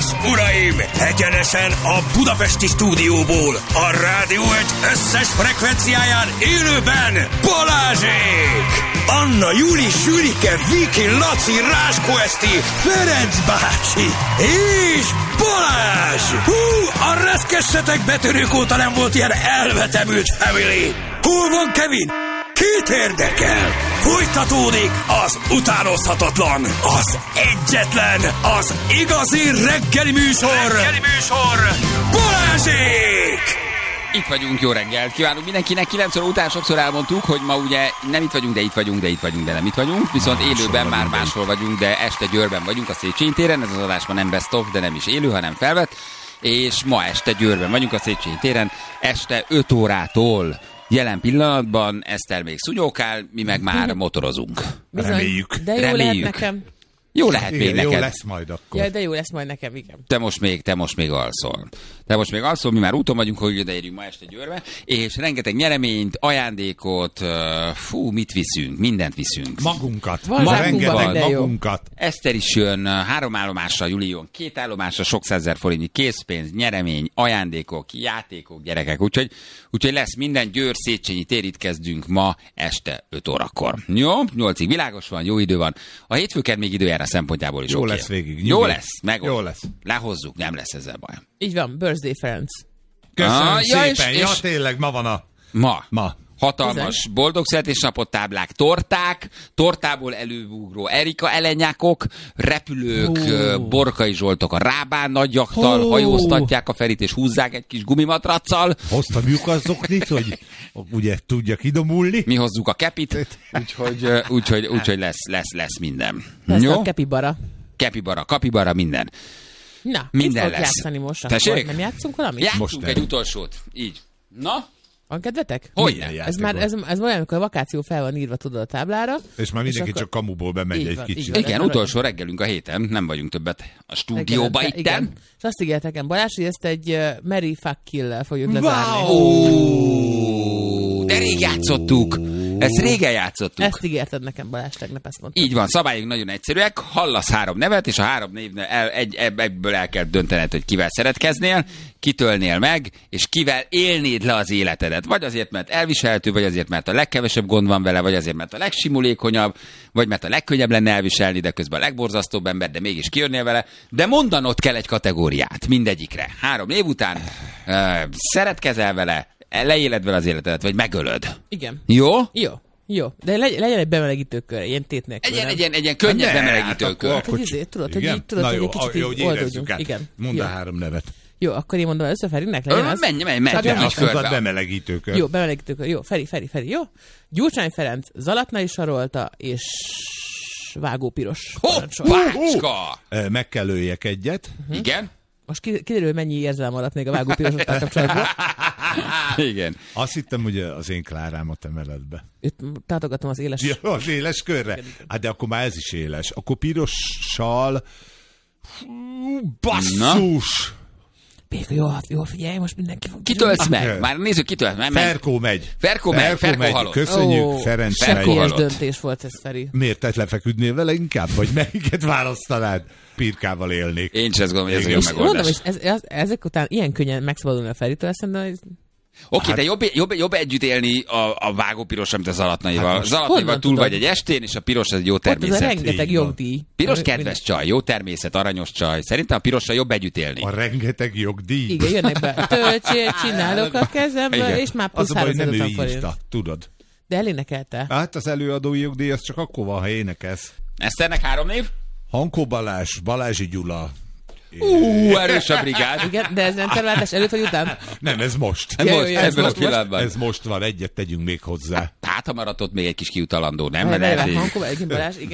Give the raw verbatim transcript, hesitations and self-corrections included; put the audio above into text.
és uraim, egyenesen a budapesti stúdióból, a Rádió egy összes frekvenciáján élőben Balázsék! Anna, Juli, Sülike, Viki, Laci, Ráskó Eszti, Ferenc bácsi és Balázs! Hú, a reszkessetek betörők óta nem volt ilyen elvetemült family! Hol van Kevin? Kit érdekel? Folytatódik az utánozhatatlan, az egyetlen, az igazi reggeli műsor, reggeli műsor, Balázsék! Itt vagyunk, jó reggelt kívánunk mindenkinek. kilenc óra után sokszor elmondtuk, hogy ma ugye nem itt vagyunk, de itt vagyunk, de itt vagyunk, de nem itt vagyunk. Viszont máshol élőben már máshol vagyunk, de este Győrben vagyunk a Széchenyi téren. Ez az adás ma nem best of, de nem is élő, hanem felvett. És ma este Győrben vagyunk a Széchenyi téren, este öt órától. Jelen pillanatban Eszter még szunyókál, mi meg már motorozunk. Bizony, reméljük. De jó Reméljük. lehet nekem. Jó lehet Igen, még neked. Jó lesz majd akkor. Ja, de jó lesz majd nekem, igen. Te most még, te most még alszol. Te most még alszol, mi már úton vagyunk, hogy odaérjünk ma este Győrbe, és rengeteg nyereményt, ajándékot, uh, fú, mit viszünk, mindent viszünk. Magunkat. Van Ma zsákunkban rengeteg minden jó. magunkat. Eszter is jön, három állomásra, Juli jön, két állomásra, sok százezer forintnyi készpénz, nyeremény, ajándékok, játékok, gyerekek, úgyhogy, úgyhogy lesz minden. Győr, Széchenyi tér, itt kezdünk ma este öt órakor. Jó, nyolcig világos van, jó idő van. A hétfőked még időjára szempontjából is Jó oké. lesz végig. Jó nyugi. lesz, meg Jó lesz. lehozzuk, nem lesz ezzel baj. Így van, birthday Ferenc. Köszönöm Ah, ja, szépen. és- Ja, és- tényleg, ma van a... Ma. Ma. Hatalmas boldog születésnapot táblák, torták, tortából előugró Erika elenyákok, repülők, Hú. Borkai Zsoltok a Rábán nagyjaktal, Hú. hajóztatják a Ferit és húzzák egy kis gumimatraccal, Hoztam lyukaszoknit, hogy ugye tudjak idomulni. mi hozzuk a kepit, úgyhogy, ö, úgyhogy, úgyhogy lesz, lesz, lesz minden. Lesz Jó? a kepibara. Kepibara, kapibara, minden. Na, Minden mit fog lesz. játszani most Tessék? akkor? Nem játszunk valamit? Játszunk Most egy el. utolsót. Így. Na? Van kedvetek? Hogy Milyen nem? játék Ez már volt? ez, ez olyan, amikor a vakáció fel van írva, tudod, a táblára. És már mindenki akkor- csak kamuból bemegy Így egy van, kicsit. így van. Igen, Ez utolsó reggelünk a héten, nem vagyunk többet a stúdióba Reggelente, itten. igen. És azt ígértek nekem Balázs, hogy ezt egy uh, Mary Fuck Kill-lel fogjuk lezárni. Ó, de rég játszottuk. Ezt régen játszottuk. Ezt ígérted nekem Balázs, tegnap ezt mondtad. Így van, szabályok nagyon egyszerűek. Hallasz három nevet, és a három névnél el, egy, ebből el kell döntened, hogy kivel szeretkeznél, kitölnél meg, és kivel élnéd le az életedet. Vagy azért, mert elviselhető, vagy azért, mert a legkevesebb gond van vele, vagy azért, mert a legsimulékonyabb, vagy mert a legkönnyebb lenne elviselni, de közben a legborzasztóbb ember, de mégis kijönnél vele. De mondanod kell egy kategóriát mindegyikre. Három név után uh, szeretkezel vele, leéled vele az életedet, vagy megölöd. Igen. Jó? Jó. Jó. De legy, legyen egy bemelegítőkör, ilyen tét nélkül. Egy ilyen, nem? egy ilyen, egy ilyen könnyed Ne, bemelegítőkör. hát Hogy izé, tudod, hogy Igen? így, tudod, Na hogy jó, egy kicsit a- jó, hogy így érezzük oldódjunk. át. Igen. Mondd Jó. a három nevet. Jó, akkor én mondom először Ferinek legyen Ö, az. Menj, menj, menj, Csak menj, nem így Azt mondtad körbe. bemelegítőkör. Jó, bemelegítőkör. Jó, Feri, Feri, Feri, jó? Gyurcsány Ferenc, Zalatnai Sarolta és Vágó Piros. Parancsolj. Hoppácska! Ö, Meg kell öljek egyet. Igen? Most ki- kiderül, hogy mennyi érzelem maradt még a Vágó Pirosottal kapcsolatban. Igen. Azt hittem, hogy az én Klárámat emeled be. Itt tátogatom az éles... Ja, az éles körre? Hát de akkor már ez is éles. Akkor pirossal... Fú, basszus! Péka, jó, jó, figyelj, most mindenki fog... Kitölsz Ah, meg. nem. Már nézzük, kitölsz meg. Menj. Ferkó megy. Ferkó megy, Ferkó halott. Köszönjük, Ó, Ferenc Ferkó megy. Seppies halott. döntés volt ez, Feri. Miért te lefeküdnél vele inkább? Vagy melyiket választanád? Pirkával élnék. Én sem azt gondolom, hogy ez a jó Igen. És mondom, megoldás. és ez, ez, ezek után ilyen könnyen megszabadulni a Feritől, szerintem, hogy Oké, de jobb, jobb, jobb együtt élni a, a vágó piros, mint a Zalatnaival. Hát A most Zalatnaival honnan túl tudod? vagy egy estén, és a piros az egy jó ott az a természet. rengeteg így van. jogdíj. Piros kedves csaj, jó természet, aranyos csaj. Szerintem a pirossal jobb együtt élni. A rengeteg jogdíj. Igen, jönnek be. Töltsét csinálok a kezemből, Igen. és már Az plusz a baj, nem ő háromszázötven forint. írta, tudod. De elénekelte. Hát az előadói jogdíj az csak akkor van, ha énekelsz. Eszternek három név? Hankó Balázs, Balázsi Gyula. Ú, erős a brigád. Igen, de ez rendszerváltás előtt vagy után? Nem, ez most. Nem Ja, most, jó, jó, ez ebben a most, most. pillanatban. Ez most van, egyet tegyünk még hozzá. Hát, ha maradt ott még egy kis kiutalandó, nem? Várj, Mert várj, lehet, hogy- Hankó, Balázs, igen.